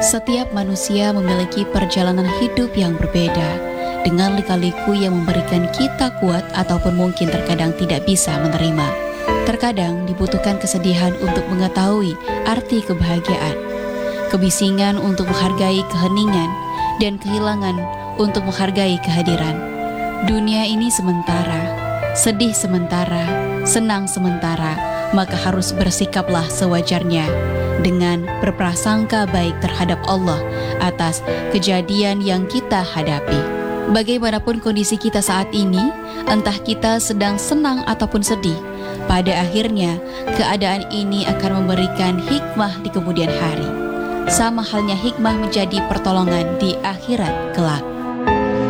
Setiap manusia memiliki perjalanan hidup yang berbeda, dengan lika-liku yang memberikan kita kuat ataupun mungkin terkadang tidak bisa menerima. Terkadang dibutuhkan kesedihan untuk mengetahui arti kebahagiaan, kebisingan untuk menghargai keheningan, dan kehilangan untuk menghargai kehadiran. Dunia ini sementara, sedih sementara, senang sementara, maka harus bersikaplah sewajarnya dengan berprasangka baik terhadap Allah atas kejadian yang kita hadapi. Bagaimanapun kondisi kita saat ini, entah kita sedang senang ataupun sedih, pada akhirnya keadaan ini akan memberikan hikmah di kemudian hari. Sama halnya hikmah menjadi pertolongan di akhirat kelak.